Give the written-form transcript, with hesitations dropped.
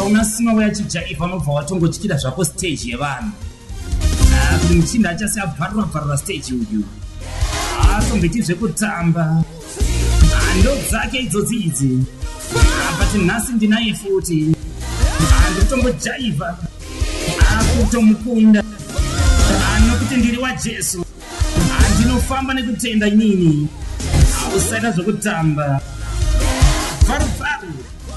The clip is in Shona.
unasima weyachijaivha unobva watongotyira zvako stage yevanhu kuti muchinda achasi abvarura stage uyu atomboiti zvekutamba ndo dzake idzodzi idzi but nhasi ndinaye futi ndikutombojaivha akutomukunda nokuti ndiri wajesu ndinofamba nekutenda inini usaita zvekutamba. Varu